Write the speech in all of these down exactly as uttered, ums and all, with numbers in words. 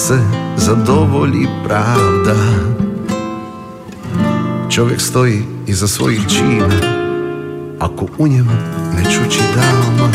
se zadovolji pravda. Čovjek stoji iza svojih čina, ako u njemu ne čuči dama.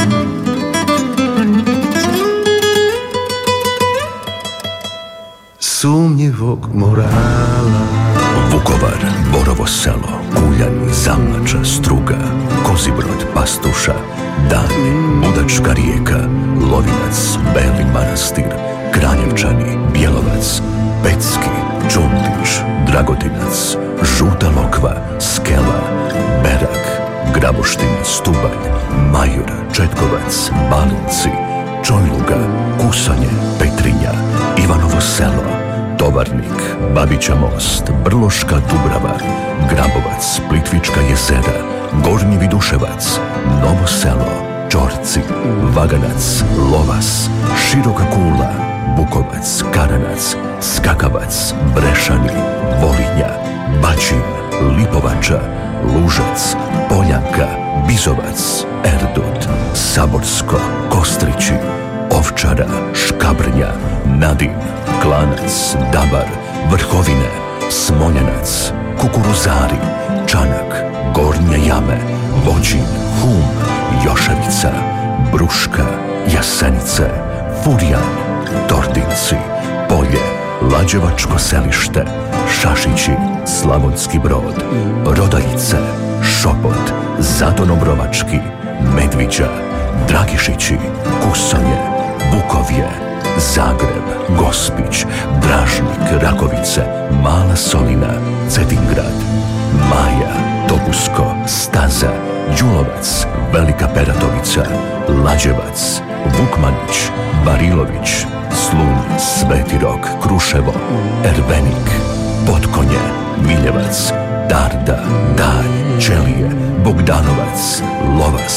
Sumnjivog morala. Vukovar, Borovo Selo, Kuljanj, Zamlača, Struga, Kozibrod, Pastuša, Danj, Budačka Rijeka, Lovinac, Beli Manastir, Kraljevčani, Bjelovac, Pecki, Čundić, Dragotinac, Žuta Lokva, Skela, Berak, Graboštin, Stubanj, Majur, Četkovac, Balinci, Čojluga, Kusonje, Petrinja, Ivanovo Selo, Tovarnik, Babića Most, Brloška Dubrava, Grabovac, Plitvička jezera, Gornji Viduševac, Novo Selo, Čorci, Vaganac, Lovas, Široka Kula, Bukovac, Karanac, Skakavac, Brešani, Volinja, Bačin, Lipovača, Lužac, Poljanka, Bizovac, Erdut, Saborsko, Kostrići, Ovčara, Škabrnja, Nadin, Klanac, Dabar, Vrhovine, Smoljanac, Kukuruzari, Čanak, Gornje Jame, Vođin, Hum, Joševica, Bruška, Jasenice, Furjan, Tordinci, Polje, Lađevačko Selište, Šašići, Slavonski Brod, Rodajice, Šopot, Zatonobrovački, Medviđa, Dragišići, Kusonje, Bukovje, Zagreb, Gospić, Dražnik, Rakovice, Mala Solina, Cetingrad, Maja, Topusko, Staza, Đulovac, Velika Peratovica, Lađevac, Vukmanić, Barilović, Slunj, Sveti Rok, Kruševo, Ervenik, Potkonje, Miljevac, Darda, Dalj, Čelije, Bogdanovac, Lovas,